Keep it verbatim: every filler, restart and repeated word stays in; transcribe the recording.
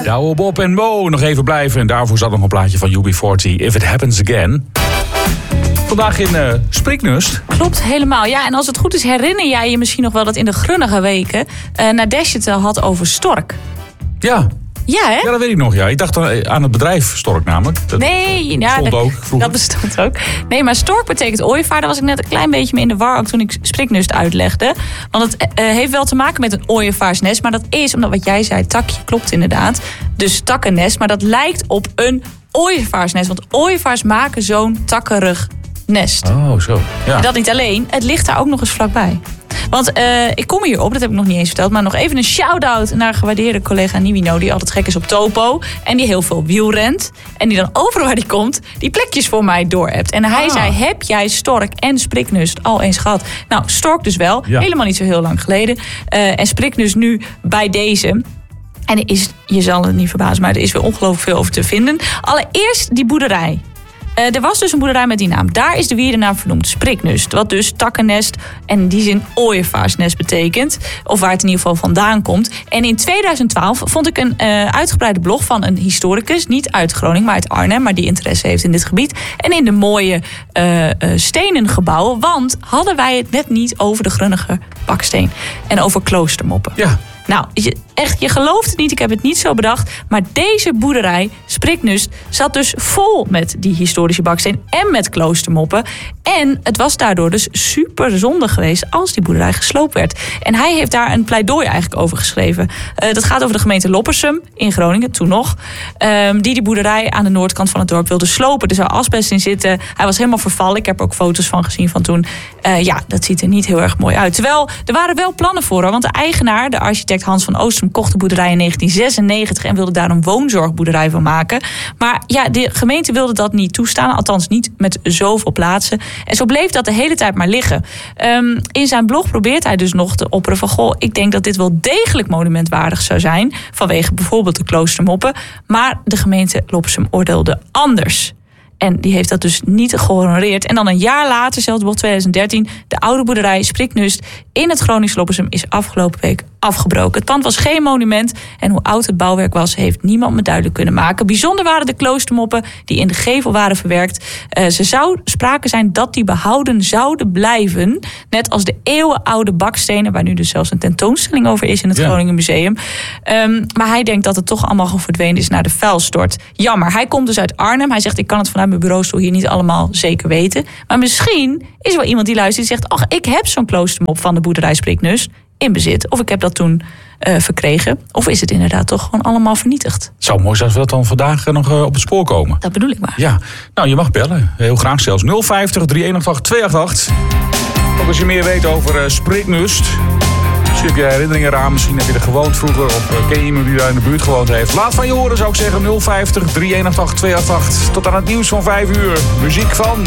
Nou, Bob en Mo nog even blijven. En daarvoor zat nog een plaatje van U B veertig. If It Happens Again. Vandaag in uh, Spreeknust. Klopt, helemaal. Ja, en als het goed is herinner jij je misschien nog wel dat in de grunnige weken uh, Nadesh het uh, had over stork. Ja. Ja, hè? Ja, dat weet ik nog. Ja. Ik dacht aan het bedrijf Stork namelijk. Dat nee, ja, bestond dat, ook vroeger. dat bestond ook. Nee, maar stork betekent ooievaar. Daar was ik net een klein beetje mee in de war, ook toen ik Spreeknust uitlegde. Want het uh, heeft wel te maken met een ooievaarsnest. Maar dat is, omdat wat jij zei, takje klopt inderdaad. Dus takkennest. Maar dat lijkt op een ooievaarsnest. Want ooievaars maken zo'n takkerig nest. Oh, zo. Ja. En dat niet alleen, het ligt daar ook nog eens vlakbij. Want uh, ik kom hierop, dat heb ik nog niet eens verteld, maar nog even een shout-out naar gewaardeerde collega Niwino, die altijd gek is op topo en die heel veel wielrent. En die dan overal waar die komt, die plekjes voor mij doorhebt. En hij ah. zei, heb jij stork en Spreeknust al eens gehad? Nou, stork dus wel, ja. Helemaal niet zo heel lang geleden. Uh, en Spreeknust nu bij deze. En er is, je zal het niet verbazen, maar er is weer ongelooflijk veel over te vinden. Allereerst die boerderij. Uh, er was dus een boerderij met die naam. Daar is de wierdenaam vernoemd, Spreeknust. Wat dus takkennest en in die zin ooievaarsnest betekent. Of waar het in ieder geval vandaan komt. En in tweeduizend twaalf vond ik een uh, uitgebreide blog van een historicus. Niet uit Groningen, maar uit Arnhem. Maar die interesse heeft in dit gebied. En in de mooie uh, uh, stenen gebouwen. Want hadden wij het net niet over de grunnige baksteen. En over kloostermoppen. Ja. Nou, je, echt, je gelooft het niet, ik heb het niet zo bedacht. Maar deze boerderij, Spreeknust, zat dus vol met die historische baksteen en met kloostermoppen. En het was daardoor dus super zonde geweest als die boerderij gesloopt werd. En hij heeft daar een pleidooi eigenlijk over geschreven. Uh, dat gaat over de gemeente Loppersum in Groningen, toen nog. Um, die die boerderij aan de noordkant van het dorp wilde slopen. Er zou asbest in zitten. Hij was helemaal vervallen. Ik heb er ook foto's van gezien van toen. Uh, ja, dat ziet er niet heel erg mooi uit. Terwijl, er waren wel plannen voor haar. Want de eigenaar, de architect Hans van Oostrum, kocht de boerderij in negentien zesennegentig en wilde daar een woonzorgboerderij van maken. Maar ja, de gemeente wilde dat niet toestaan. Althans niet met zoveel plaatsen. En zo bleef dat de hele tijd maar liggen. Um, in zijn blog probeert hij dus nog te opperen van, goh, ik denk dat dit wel degelijk monumentwaardig zou zijn. Vanwege bijvoorbeeld de kloostermoppen. Maar de gemeente Loppersum oordeelde anders. En die heeft dat dus niet gehonoreerd. En dan een jaar later, zelfs wel tweeduizend dertien... de oude boerderij Spreeknust in het Gronings Loppersum is afgelopen week afgebroken. Het pand was geen monument en hoe oud het bouwwerk was, heeft niemand me duidelijk kunnen maken. Bijzonder waren de kloostermoppen die in de gevel waren verwerkt. Uh, ze zou sprake zijn dat die behouden zouden blijven. Net als de eeuwenoude bakstenen, waar nu dus zelfs een tentoonstelling over is in het ja. Groningen Museum. Um, maar hij denkt dat het toch allemaal gewoon verdwenen is naar de vuilstort. Jammer, hij komt dus uit Arnhem. Hij zegt, ik kan het vanuit mijn bureaustoel hier niet allemaal zeker weten. Maar misschien is er wel iemand die luistert en zegt, ach, ik heb zo'n kloostermop van de boerderij Spreeknust in bezit. Of ik heb dat toen uh, verkregen. Of is het inderdaad toch gewoon allemaal vernietigd? Het zou mooi zijn als we dat dan vandaag nog uh, op het spoor komen. Dat bedoel ik maar. Ja, nou je mag bellen. Heel graag zelfs. nul vijftig, drie een acht, twee acht acht. Ook als je meer weet over uh, Spreeknust. Misschien heb je herinneringen eraan. Misschien heb je er gewoond vroeger. Of uh, ken je iemand die daar in de buurt gewoond heeft. Laat van je horen, zou ik zeggen. nul vijftig, drie een acht, twee acht acht. Tot aan het nieuws van vijf uur. Muziek van